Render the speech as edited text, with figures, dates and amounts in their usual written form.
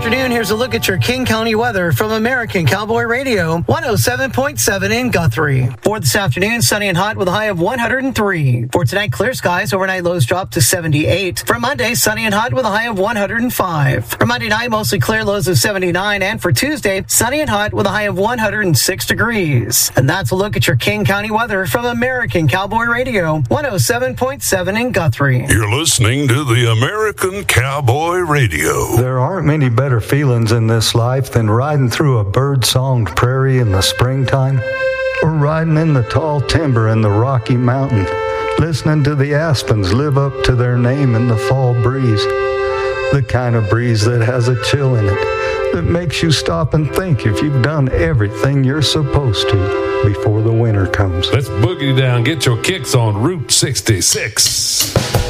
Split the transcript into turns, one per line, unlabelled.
afternoon, here's a look at your King County weather from American Cowboy Radio, 107.7 in Guthrie. For this afternoon, sunny and hot with a high of 103. For tonight, clear skies, overnight lows drop to 78. For Monday, sunny and hot with a high of 105. For Monday night, mostly clear, lows of 79. And for Tuesday, sunny and hot with a high of 106 degrees. And that's a look at your King County weather from American Cowboy Radio, 107.7 in Guthrie.
You're listening to the American Cowboy Radio.
There aren't many better feelings in this life than riding through a bird-songed prairie in the springtime, or riding in the tall timber in the Rocky Mountain, listening to the aspens live up to their name in the fall breeze. The kind of breeze that has a chill in it, that makes you stop and think if you've done everything you're supposed to before the winter comes.
Let's boogie down, get your kicks on Route 66.